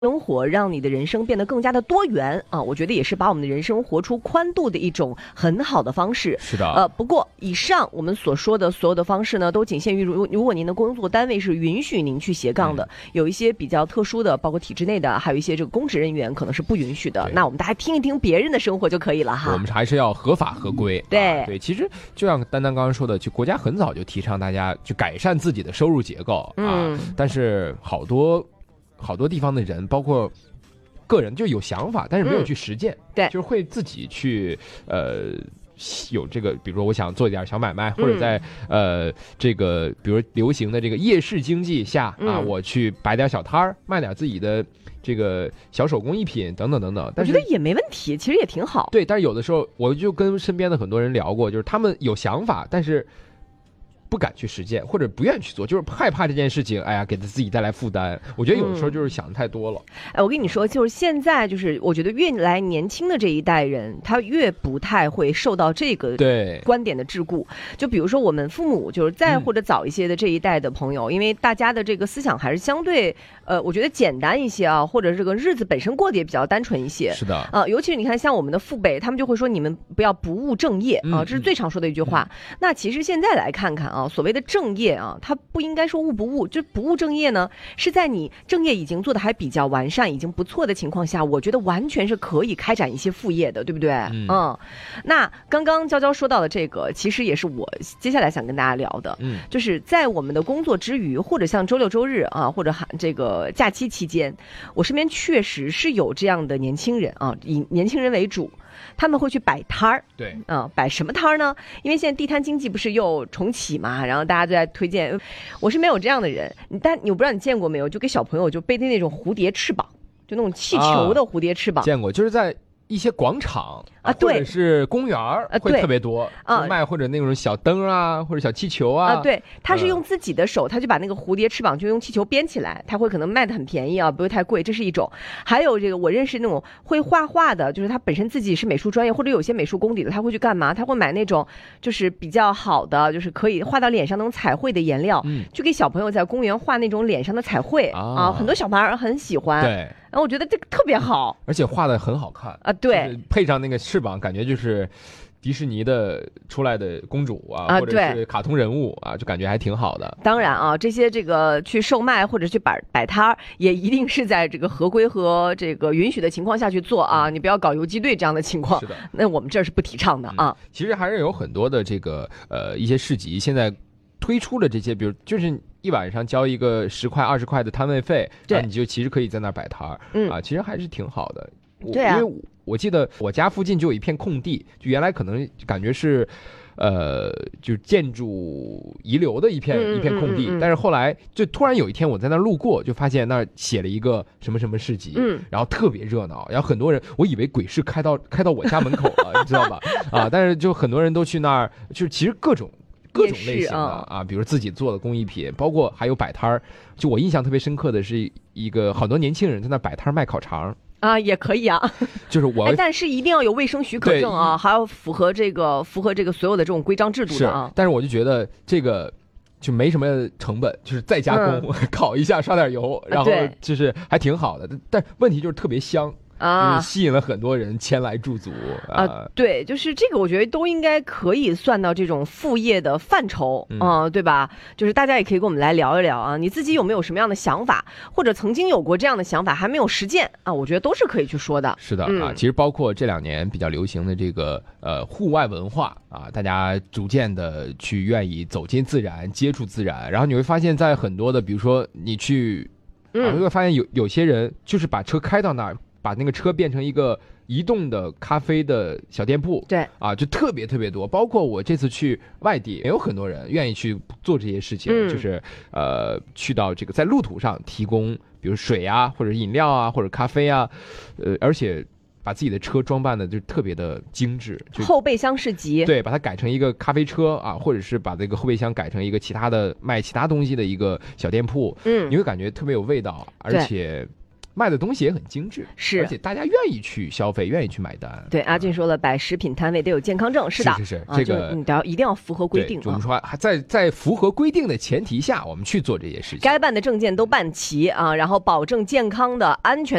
生活，让你的人生变得更加的多元啊！我觉得也是把我们的人生活出宽度的一种很好的方式。 是的。 不过以上我们所说的所有的方式呢，都仅限于如果您的工作单位是允许您去斜杠的，有一些比较特殊的，包括体制内的，还有一些这个公职人员可能是不允许的。那我们大家听一听别人的生活就可以了哈。 我们还是要合法合规。 对、 对，其实就像丹丹刚刚说的，就国家很早就提倡大家去改善自己的收入结构啊，但是好多地方的人，包括个人就有想法，但是没有去实践， 对， 就是会自己去有这个，比如说我想做一点小买卖，或者在这个比如流行的这个夜市经济下啊，我去摆点小摊儿，卖点自己的这个小手工艺品等等等等。但是我觉得也没问题，其实也挺好。 对，但是有的时候我就跟身边的很多人聊过，就是他们有想法，但是不敢去实践，或者不愿意去做，就是害怕这件事情，哎呀，给自己带来负担。我觉得有的时候就是想的太多了。 我跟你说，就是现在，就是我觉得越来年轻的这一代人，他越不太会受到这个观点的桎梏。就比如说我们父母，就是再或者早一些的这一代的朋友，因为大家的这个思想还是相对我觉得简单一些啊，或者这个日子本身过得也比较单纯一些。 是的尤其是你看像我们的父辈，他们就会说你们不要不务正业啊，这是最常说的一句话。那其实现在来看看啊，所谓的正业啊，它不应该说务不务，就不务正业呢，是在你正业已经做得还比较完善，已经不错的情况下，我觉得完全是可以开展一些副业的，对不对？那刚刚娇娇说到的这个，其实也是我接下来想跟大家聊的，就是在我们的工作之余，或者像周六周日啊，或者这个假期期间，我身边确实是有这样的年轻人啊，以年轻人为主。他们会去摆摊儿， 对， 摆什么摊儿呢？因为现在地摊经济不是又重启嘛，然后大家都在推荐。我是没有这样的人，但我不知道你见过没有，就给小朋友就背的那种蝴蝶翅膀，就那种气球的蝴蝶翅膀。 见过，就是在一些广场啊， 或者是公园会特别多卖，或者那种小灯啊，或者小气球啊。 对，他是用自己的手，他就把那个蝴蝶翅膀就用气球编起来，他会可能卖的很便宜啊，不会太贵，这是一种。还有这个我认识那种会画画的，就是他本身自己是美术专业或者有些美术功底的，他会去干嘛？他会买那种就是比较好的，就是可以画到脸上那种彩绘的颜料，就给小朋友在公园画那种脸上的彩绘啊，很多小朋友很喜欢。 对。 然后我觉得这个特别好， 而且画的很好看啊！对， 就是配上那个翅膀，感觉就是迪士尼的出来的公主啊，或者是卡通人物啊，就感觉还挺好的。 当然啊，这些这个去售卖或者去摆摊儿，也一定是在这个合规和这个允许的情况下去做啊，你不要搞游击队这样的情况。 是的， 那我们这儿是不提倡的啊。 其实还是有很多的这个一些市集现在推出了这些，比如就是一晚上交一个10块20块的摊位费，然后你就其实可以在那儿摆摊儿，其实还是挺好的。 对啊， 因为我记得我家附近就有一片空地，就原来可能感觉是就是建筑遗留的一片空地，但是后来就突然有一天我在那儿路过，就发现那儿写了一个什么什么市集，然后特别热闹，然后很多人，我以为鬼市开到我家门口了，你知道吧？但是就很多人都去那儿，就是其实各种类型的啊，比如自己做的工艺品，包括还有摆摊儿。就我印象特别深刻的是一个好多年轻人在那摆摊卖烤肠啊，也可以啊， 就是我， 但是一定要有卫生许可证啊，还要符合这个所有的这种规章制度的啊。 但是我就觉得这个就没什么成本，就是再加工，烤一下，刷点油，然后就是还挺好的。但问题就是特别香。就是吸引了很多人前来驻足对，就是这个，我觉得都应该可以算到这种副业的范畴对吧？就是大家也可以跟我们来聊一聊啊，你自己有没有什么样的想法，或者曾经有过这样的想法还没有实践啊？我觉得都是可以去说的。 是的其实包括这2年比较流行的这个户外文化啊，大家逐渐的去愿意走进自然，接触自然，然后你会发现在很多的，比如说你去你会发现有些人就是把车开到那儿。把那个车变成一个移动的咖啡的小店铺， 对就特别特别多。包括我这次去外地，也有很多人愿意去做这些事情，就是去到这个在路途上提供，比如水啊，或者饮料啊，或者咖啡啊，而且把自己的车装扮的就特别的精致，就后备箱市集， 对，把它改成一个咖啡车啊，或者是把这个后备箱改成一个卖其他东西的一个小店铺，你会感觉特别有味道，而且卖的东西也很精致， 是， 而且大家愿意去消费，愿意去买单。 对，阿俊说了，摆食品摊位得有健康证，是的， 是这个你一定要符合规定。 我们说还在符合规定的前提下，我们去做这些事情， 该办的证件都办齐啊，然后保证健康的安全